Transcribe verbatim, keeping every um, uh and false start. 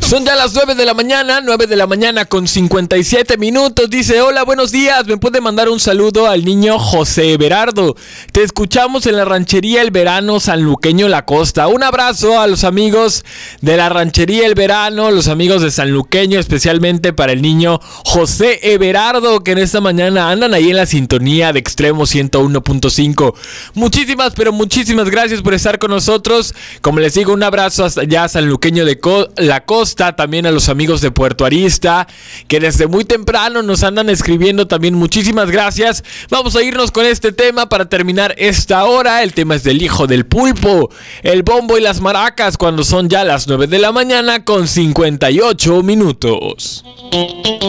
Son ya las nueve de la mañana, nueve de la mañana con cincuenta y siete minutos. Dice, hola, buenos días, me puede mandar un saludo al niño José Everardo. Te escuchamos en la ranchería El Verano, Sanluqueño La Costa. Un abrazo a los amigos de la ranchería El Verano, los amigos de Sanluqueño, especialmente para el niño José Everardo, que en esta mañana andan ahí en la sintonía de Extremo ciento uno punto cinco. Muchísimas, pero muchísimas gracias por estar con nosotros. Como les digo, un abrazo hasta allá Sanluqueño de Co- La Costa. También a los amigos de Puerto Arista, que desde muy temprano nos andan escribiendo también. Muchísimas gracias. Vamos a irnos con este tema para terminar esta hora. El tema es del hijo del pulpo, el bombo y las maracas, cuando son ya las nueve de la mañana con cincuenta y ocho minutos.